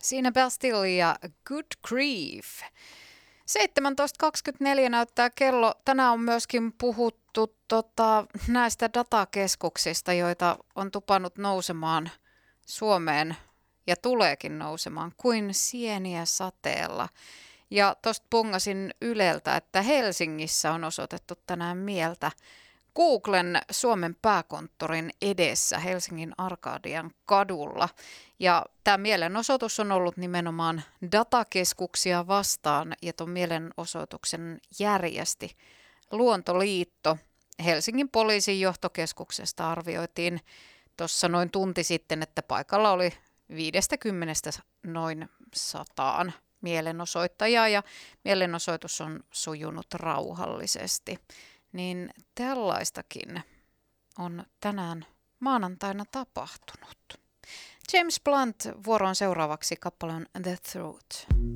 Siinä Bastille ja Good Grief. 17.24 näyttää kello. Tänään on myöskin puhuttu näistä datakeskuksista, joita on tupannut nousemaan Suomeen ja tuleekin nousemaan kuin sieniä sateella. Ja tuosta pungasin Yleltä, että Helsingissä on osoitettu tänään mieltä Googlen Suomen pääkonttorin edessä Helsingin Arkadian kadulla. Ja tämä mielenosoitus on ollut nimenomaan datakeskuksia vastaan, ja tuon mielenosoituksen järjesti Luontoliitto. Helsingin poliisin johtokeskuksesta arvioitiin tuossa noin tunti sitten, että paikalla oli 50 noin 100 mielenosoittajaa, ja mielenosoitus on sujunut rauhallisesti. Niin tällaistakin on tänään maanantaina tapahtunut. James Blunt vuoroon seuraavaksi, kappale on The Truth.